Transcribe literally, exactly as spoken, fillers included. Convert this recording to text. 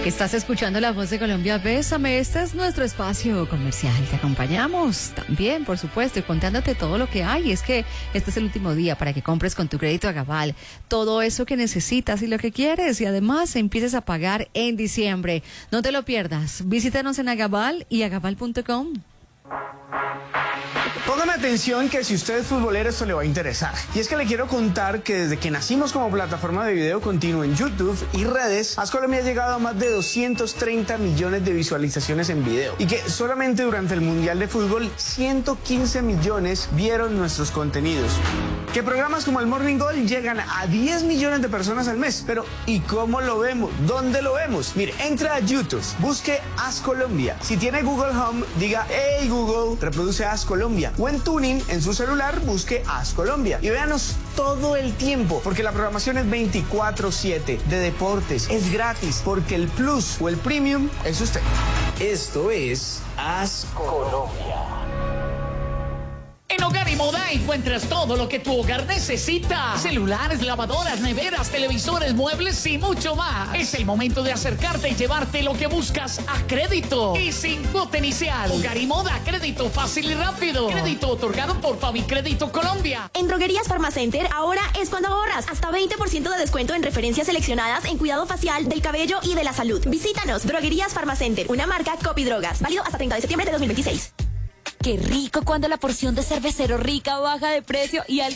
Estás escuchando La Voz de Colombia, Bésame. Este es nuestro espacio comercial. Te acompañamos también, por supuesto, y contándote todo lo que hay. Es que este es el último día para que compres con tu crédito Agaval todo eso que necesitas y lo que quieres. Y además empieces a pagar en diciembre. No te lo pierdas. Visítanos en Agaval y agaval punto com. Póngame atención que si usted es futbolero esto le va a interesar. Y es que le quiero contar que desde que nacimos como plataforma de video continuo en YouTube y redes, Azcolombia ha llegado a más de doscientos treinta millones de visualizaciones en video. Y que solamente durante el Mundial de Fútbol, ciento quince millones vieron nuestros contenidos. Que programas como el Morning Goal llegan a diez millones de personas al mes. Pero ¿y cómo lo vemos? ¿Dónde lo vemos? Mire, entra a YouTube, busque Azcolombia. Si tiene Google Home, diga, hey Google, reproduce Azcolombia. O en Tuning, en su celular, busque Azcolombia. Y véanos todo el tiempo, porque la programación es veinticuatro siete de deportes. Es gratis, porque el Plus o el Premium es usted. Esto es Azcolombia. En Hogar y Moda encuentras todo lo que tu hogar necesita. Celulares, lavadoras, neveras, televisores, muebles y mucho más. Es el momento de acercarte y llevarte lo que buscas a crédito y sin cuota inicial. Hogar y Moda, crédito fácil y rápido. Crédito otorgado por Favicrédito Colombia. En Droguerías Farmacenter ahora es cuando ahorras. Hasta veinte por ciento de descuento en referencias seleccionadas en cuidado facial, del cabello y de la salud. Visítanos, Droguerías Farmacenter, una marca Copidrogas. Válido hasta treinta de septiembre de dos mil veintiséis. Qué rico cuando la porción de cervecero rica baja de precio y al